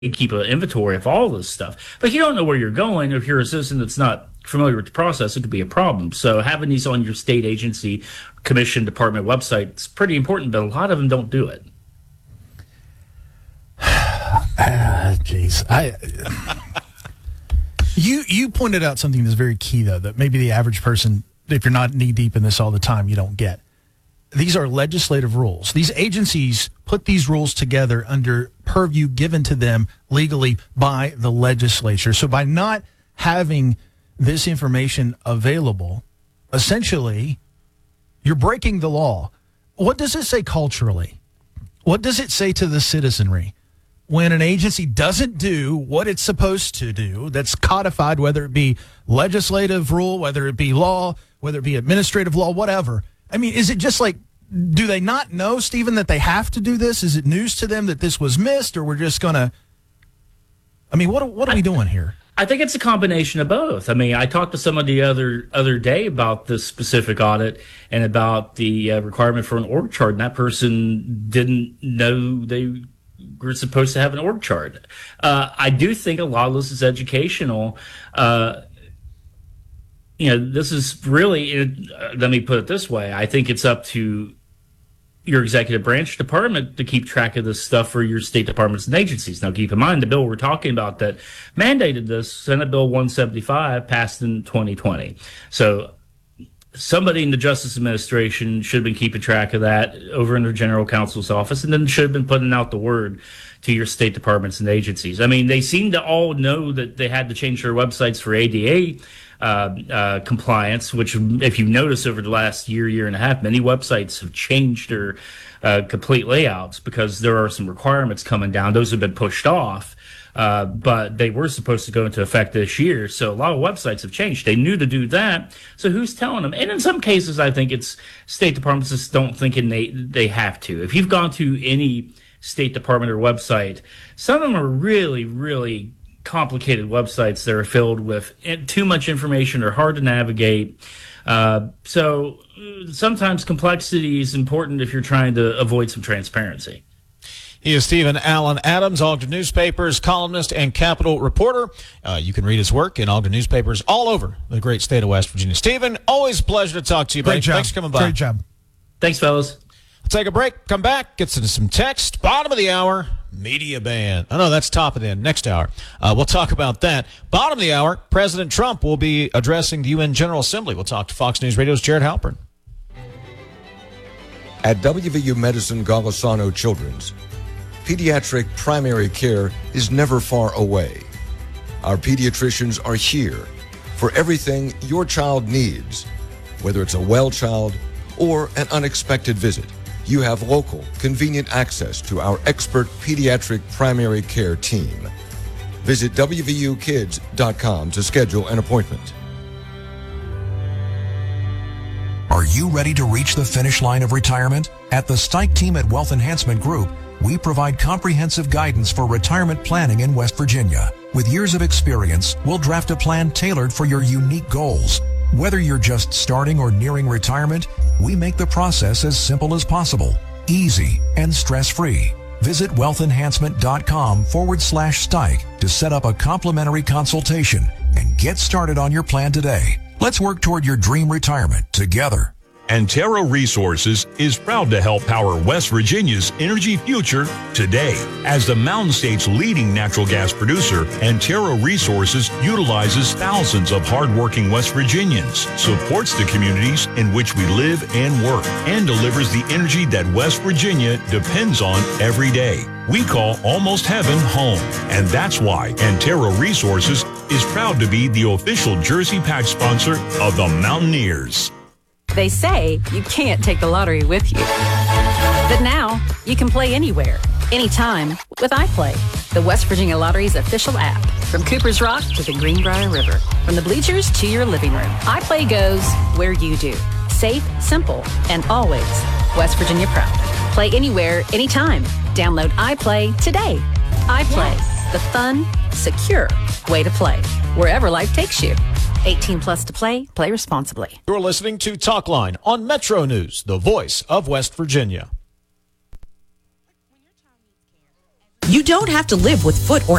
keep an inventory of all this stuff. But if you don't know where you're going, if you're a citizen that's not familiar with the process, it could be a problem. So having these on your state agency, commission, department website is pretty important, but a lot of them don't do it. Jeez. You pointed out something that's very key, though, that maybe the average person, if you're not knee-deep in this all the time, you don't get. These are legislative rules. These agencies put these rules together under purview given to them legally by the legislature. So by not having this information available, essentially, you're breaking the law. What does it say culturally? What does it say to the citizenry when an agency doesn't do what it's supposed to do, that's codified, whether it be legislative rule, whether it be law, whether it be administrative law, whatever? I mean, is it just like, do they not know, Stephen, that they have to do this? Is it news to them that this was missed, or we're just going to, I mean, what are we doing here? I think it's a combination of both. I mean, I talked to somebody the other day about this specific audit and about the requirement for an org chart, and that person didn't know they were supposed to have an org chart. I do think a lot of this is educational. This is really, let me put it this way. I think it's up to your executive branch department to keep track of this stuff for your state departments and agencies. Now, keep in mind, the bill we're talking about that mandated this, Senate Bill 175, passed in 2020. So somebody in the Justice Administration should have been keeping track of that over in their general counsel's office, and then should have been putting out the word to your state departments and agencies. I mean, they seem to all know that they had to change their websites for ADA compliance, which, if you notice over the last year and a half, many websites have changed their complete layouts because there are some requirements coming down. Those have been pushed off, but they were supposed to go into effect this year. So a lot of websites have changed. They knew to do that. So who's telling them? And in some cases, I think it's state departments just don't think they have to. If you've gone to any state department or website, some of them are really, really complicated websites that are filled with too much information or hard to navigate. So sometimes complexity is important if you're trying to avoid some transparency. He is Stephen Allen Adams, Ogden Newspapers columnist and Capitol reporter. You can read his work in Ogden Newspapers all over the great state of West Virginia. Stephen, always a pleasure to talk to you, buddy. Great job. Thanks for coming by. Great job. Thanks, fellas. We'll take a break, come back, get into some text. Bottom of the hour, media ban. Oh, no, that's top of the end. Next hour. We'll talk about that. Bottom of the hour, President Trump will be addressing the UN General Assembly. We'll talk to Fox News Radio's Jared Halpern. At WVU Medicine Golisano Children's, pediatric primary care is never far away. Our pediatricians are here for everything your child needs, whether it's a well child or an unexpected visit. You have local, convenient access to our expert pediatric primary care team. Visit WVUkids.com to schedule an appointment. Are you ready to reach the finish line of retirement? At the Stike team at Wealth Enhancement Group, we provide comprehensive guidance for retirement planning in West Virginia. With years of experience, we'll draft a plan tailored for your unique goals. Whether you're just starting or nearing retirement, we make the process as simple as possible, easy, and stress-free. Visit wealthenhancement.com/Stike to set up a complimentary consultation and get started on your plan today. Let's work toward your dream retirement together. Antero Resources is proud to help power West Virginia's energy future today. As the Mountain State's leading natural gas producer, Antero Resources utilizes thousands of hardworking West Virginians, supports the communities in which we live and work, and delivers the energy that West Virginia depends on every day. We call Almost Heaven home, and that's why Antero Resources is proud to be the official jersey patch sponsor of the Mountaineers. They say you can't take the lottery with you. But now, you can play anywhere, anytime with iPlay, the West Virginia Lottery's official app. From Cooper's Rock to the Greenbrier River, from the bleachers to your living room, iPlay goes where you do. Safe, simple, and always West Virginia proud. Play anywhere, anytime. Download iPlay today. iPlay, the fun, secure way to play, wherever life takes you. 18 plus to play. Play responsibly. You're listening to Talkline on Metro News, the voice of West Virginia. You don't have to live with foot or